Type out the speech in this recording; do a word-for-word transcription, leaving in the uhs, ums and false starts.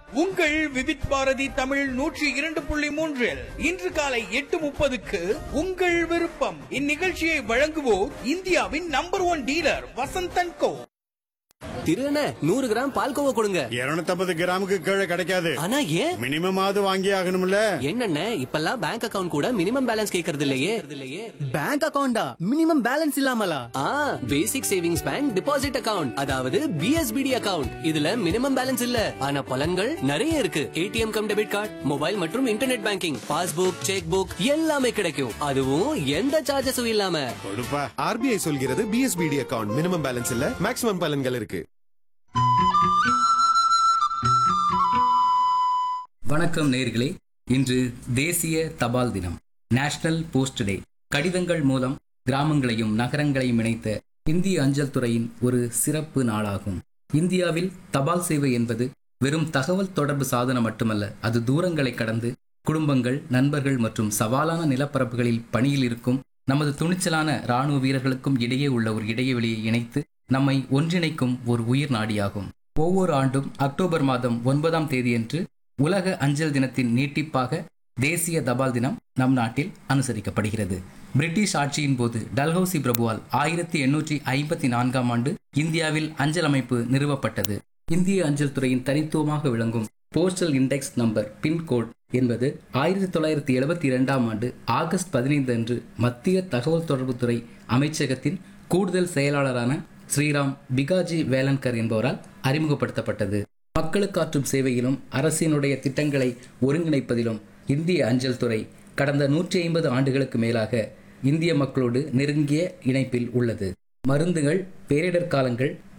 உங்கள் விவித் பாரதி தமிழ் நூற்றி இரண்டு புள்ளி மூன்றில் இன்று காலை எட்டு முப்பதுக்கு உங்கள் விருப்பம். இந்நிகழ்ச்சியை வழங்குவோர் இந்தியாவின் நம்பர் ஒன் டீலர் வசந்தன் கோ. திருண்ண நூறு கிராம் பால்கோவா கொடுங்க. இருநூத்தி ஐம்பது கிராமுக்கு கீழே கிடைக்காது. ஆனா ஏன்? மினிமம் ஆவது வாங்கி ஆகணும்ல. என்னண்ணே இப்பெல்லாம் பேங்க் அக்கவுண்ட் கூட மினிமம் பேலன்ஸ் கேக்குறது இல்லையே. Bank அக்கவுண்டா minimum balance இல்லாமலா? ஆ, பேசிக் சேவிங்ஸ் பேங்க் டிபாசிட் அக்கவுண்ட், அதாவது பிஎஸ்பிடி அக்கவுண்ட். இதுல மினிமம் பேலன்ஸ் இல்ல, ஆனா பலன்கள் நிறைய இருக்கு. ATM come debit card, mobile மற்றும் internet banking, passbook, check book எல்லாமே கிடைக்கும். அதுவும் எந்த சார்ஜஸும் இல்லாம. கொடுப்பா. ஆர்பிஐ சொல்கிறது பிஎஸ்பிடி அக்கவுண்ட் மினிமம் பேலன்ஸ் இல்ல, மேக்ஸிமம் பலன்கள் இருக்கு. வணக்கம் நேயர்களே, இன்று தேசிய தபால் தினம், நேஷனல் போஸ்ட் டே. கடிதங்கள் மூலம் கிராமங்களையும் நகரங்களையும் இணைத்த இந்திய அஞ்சல் துறையின் ஒரு சிறப்பு நாளாகும். இந்தியாவில் தபால் சேவை என்பது வெறும் தகவல் தொடர்பு சாதனம் மட்டுமல்ல, அது தூரங்களை கடந்து குடும்பங்கள், நண்பர்கள் மற்றும் சவாலான நிலப்பரப்புகளில் பணியில் இருக்கும் நமது துணிச்சலான இராணுவ வீரர்களுக்கும் இடையே உள்ள ஒரு இடைவெளியை இணைத்து நம்மை ஒன்றிணைக்கும் ஒரு உயிர் நாடியாகும். ஒவ்வொரு ஆண்டும் அக்டோபர் மாதம் ஒன்பதாம் தேதியன்று உலக அஞ்சல் தினத்தின் நீட்டிப்பாக தேசிய தபால் தினம் நம் நாட்டில் அனுசரிக்கப்படுகிறது. பிரிட்டிஷ் ஆட்சியின் போது டல்ஹௌசி பிரபுவால் ஆயிரத்தி எண்ணூற்றி ஐம்பத்தி நான்காம் ஆண்டு இந்தியாவில் அஞ்சல் அமைப்பு நிறுவப்பட்டது. இந்திய அஞ்சல் துறையின் தனித்துவமாக விளங்கும் போஸ்டல் இண்டெக்ஸ் நம்பர் பின்கோட் என்பது ஆயிரத்தி தொள்ளாயிரத்தி எழுபத்தி இரண்டாம் ஆண்டு ஆகஸ்ட் பதினைந்து அன்று மத்திய தகவல் தொடர்புத்துறை அமைச்சகத்தின் கூடுதல் செயலாளரான ஸ்ரீராம் பிகாஜி வேலன்கர் என்பவரால் அறிமுகப்படுத்தப்பட்டது. மக்களுக்காற்றும் சேவையிலும் அரசினுடைய திட்டங்களை ஒருங்கிணைப்பதிலும் இந்திய அஞ்சல் துறை கடந்த நூற்றி ஐம்பது ஆண்டுகளுக்கு மேலாக இந்திய மக்களோடு நெருங்கிய இணைப்பில் உள்ளது. மருந்துகள், பேரிடர் காலங்கள்,